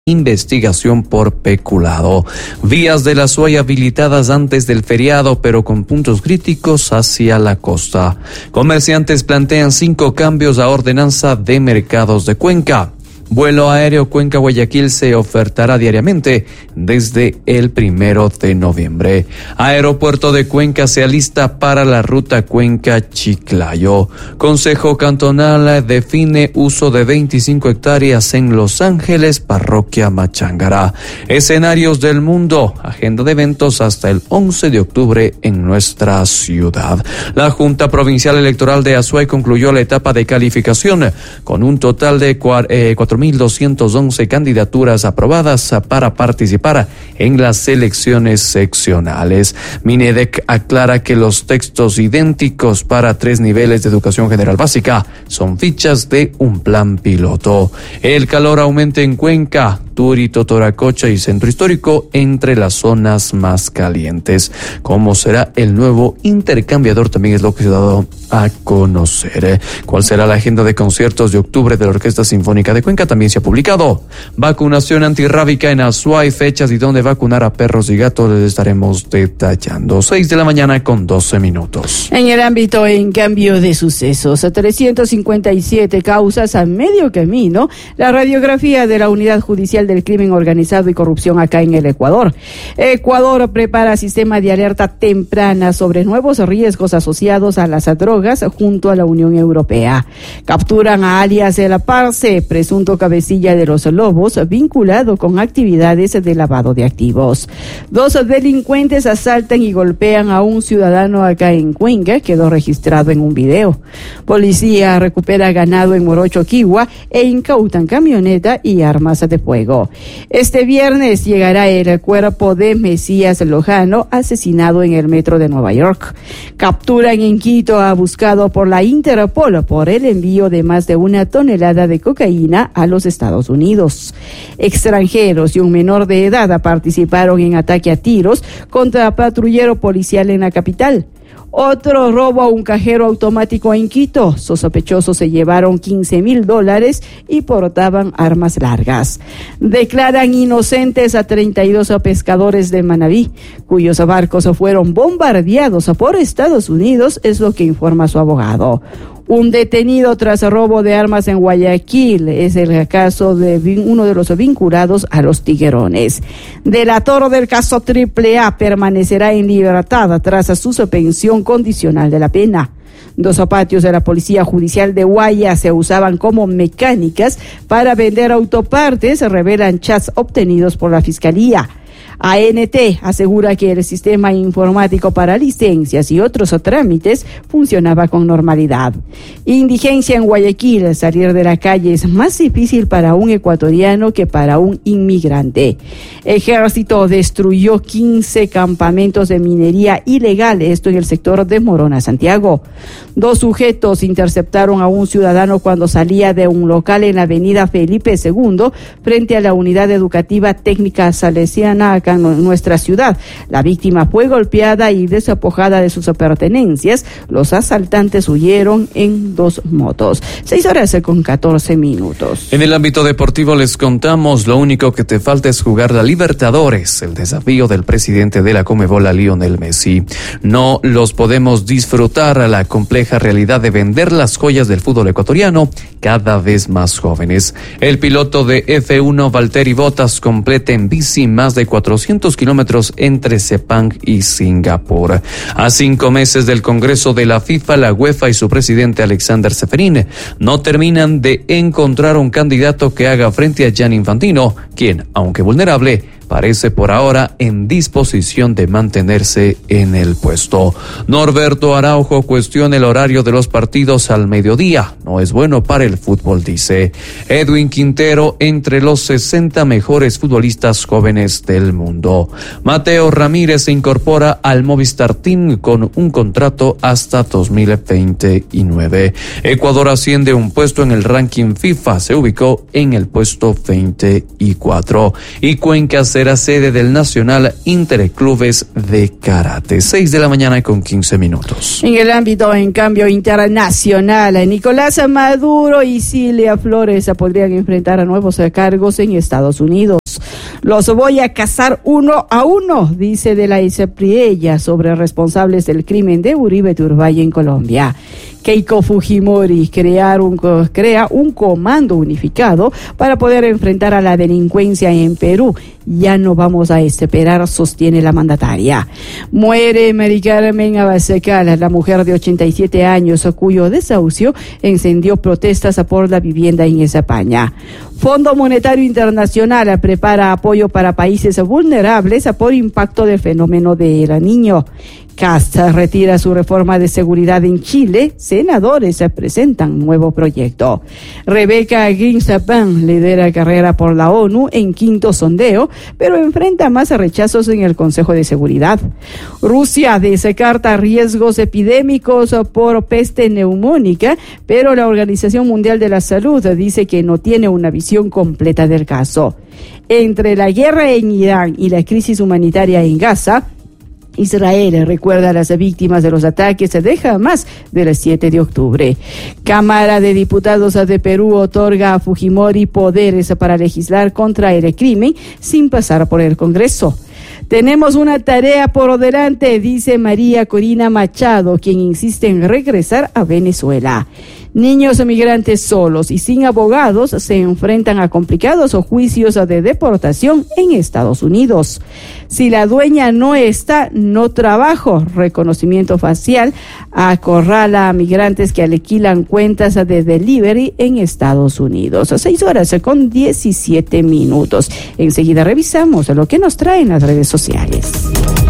investigación por peculado. Vías de la SUAY habilitadas antes del feriado, pero con puntos críticos hacia la costa. Comerciantes plantean 5 cambios a ordenanza de mercados de Cuenca. Vuelo aéreo Cuenca-Guayaquil se ofertará diariamente desde el 1 de noviembre. Aeropuerto de Cuenca se alista para la ruta Cuenca-Chiclayo. Consejo Cantonal define uso de 25 hectáreas en Los Ángeles, parroquia Machángara. Escenarios del mundo, agenda de eventos hasta el 11 de octubre en nuestra ciudad. La Junta Provincial Electoral de Azuay concluyó la etapa de calificación con un total de 4.211 candidaturas aprobadas para participar en las elecciones seccionales. Minedec aclara que los textos idénticos para 3 niveles de educación general básica son fichas de un plan piloto. El calor aumenta en Cuenca, Turi, Totoracocha y Centro Histórico entre las zonas más calientes. ¿Cómo será el nuevo intercambiador? También es lo que se ha dado a conocer. ¿Cuál será la agenda de conciertos de octubre de la Orquesta Sinfónica de Cuenca? También se ha publicado. Vacunación antirrábica en Azuay, fechas y dónde vacunar a perros y gatos les estaremos detallando. 6 de la mañana con 12 minutos. En el ámbito, en cambio de sucesos, 357 causas a medio camino, la radiografía de la Unidad Judicial del Crimen Organizado y Corrupción acá en el Ecuador. Ecuador prepara sistema de alerta temprana sobre nuevos riesgos asociados a las drogas junto a la Unión Europea. Capturan a alias El Parse, presunto cabecilla de los Lobos, vinculado con actividades de lavado de activos. 2 delincuentes asaltan y golpean a un ciudadano acá en Cuenca, quedó registrado en un video. Policía recupera ganado en Morocho, Quigua, e incautan camioneta y armas de fuego. Este viernes llegará el cuerpo de Mesías Lojano, asesinado en el metro de Nueva York. Capturan en Quito a buscado por la Interpol por el envío de más de 1 tonelada de cocaína a los Estados Unidos. Extranjeros y un menor de edad participaron en ataque a tiros contra patrullero policial en la capital. Otro robo a un cajero automático en Quito. Sus sospechosos se llevaron $15,000 y portaban armas largas. Declaran inocentes a 32 pescadores de Manabí, cuyos barcos fueron bombardeados por Estados Unidos, es lo que informa su abogado. Un detenido tras robo de armas en Guayaquil es el caso de uno de los vinculados a los tiguerones. Delator del caso AAA permanecerá en libertad tras su suspensión condicional de la pena. 2 patios de la Policía Judicial de Guayas se usaban como mecánicas para vender autopartes, revelan chats obtenidos por la Fiscalía. ANT asegura que el sistema informático para licencias y otros trámites funcionaba con normalidad. Indigencia en Guayaquil. Salir de la calle es más difícil para un ecuatoriano que para un inmigrante. Ejército destruyó 15 campamentos de minería ilegal, esto en el sector de Morona, Santiago. 2 sujetos interceptaron a un ciudadano cuando salía de un local en la avenida Felipe II frente a la unidad educativa técnica salesiana acá en nuestra ciudad. La víctima fue golpeada y despojada de sus pertenencias. Los asaltantes huyeron en 2 motos. 6 con 14 minutos. En el ámbito deportivo les contamos, lo único que te falta es jugar la Libertadores, el desafío del presidente de la Conmebol, Lionel Messi. No los podemos disfrutar a la compleja realidad de vender las joyas del fútbol ecuatoriano cada vez más jóvenes. El piloto de F1 Valtteri Bottas completa en bici más de 400 kilómetros entre Sepang y Singapur. A 5 meses del Congreso de la FIFA, la UEFA y su presidente Alexander Ceferin no terminan de encontrar un candidato que haga frente a Gianni Infantino, quien, aunque vulnerable, parece por ahora en disposición de mantenerse en el puesto. Norberto Araujo cuestiona el horario de los partidos al mediodía. No es bueno para el fútbol, dice. Edwin Quintero entre los 60 mejores futbolistas jóvenes del mundo. Mateo Ramírez se incorpora al Movistar Team con un contrato hasta 2029. Ecuador asciende un puesto en el ranking FIFA. Se ubicó en el puesto 24. Y Cuenca se será sede del Nacional Interclubes de Karate. 6:15 a.m. En el ámbito, en cambio, internacional, Nicolás Maduro y Cilia Flores podrían enfrentar a nuevos cargos en Estados Unidos. Los voy a cazar uno a uno, dice de la Priella sobre responsables del crimen de Uribe Turbay en Colombia. Keiko Fujimori crea un comando unificado para poder enfrentar a la delincuencia en Perú. Ya no vamos a esperar, sostiene la mandataria. Muere Mari Carmen Abascal, la mujer de 87 años, cuyo desahucio encendió protestas por la vivienda en España. Fondo Monetario Internacional prepara apoyo para países vulnerables por impacto del fenómeno de El Niño. Kast retira su reforma de seguridad en Chile. Senadores presentan nuevo proyecto. Rebeca Greenspan lidera carrera por la ONU en quinto sondeo, pero enfrenta más rechazos en el Consejo de Seguridad. Rusia descarta riesgos epidémicos por peste neumónica, pero la Organización Mundial de la Salud dice que no tiene una visión completa del caso. Entre la guerra en Irán y la crisis humanitaria en Gaza, Israel recuerda a las víctimas de los ataques de Hamas del 7 de octubre. Cámara de Diputados de Perú otorga a Fujimori poderes para legislar contra el crimen sin pasar por el Congreso. Tenemos una tarea por delante, dice María Corina Machado, quien insiste en regresar a Venezuela. Niños migrantes solos y sin abogados se enfrentan a complicados juicios de deportación en Estados Unidos. Si la dueña no está, no trabajo. Reconocimiento facial acorrala a migrantes que alquilan cuentas de delivery en Estados Unidos. 6:17 a.m. Enseguida revisamos lo que nos traen las redes sociales.